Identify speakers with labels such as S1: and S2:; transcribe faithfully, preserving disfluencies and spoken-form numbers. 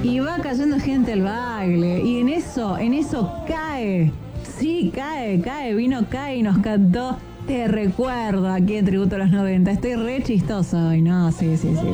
S1: Y va cayendo gente al baile. Y en eso, en eso cae. Sí, cae, cae. Vino, cae y nos cantó Te recuerdo aquí en Tributo a los noventa. Estoy re chistosa hoy, ¿no? Sí, sí, sí.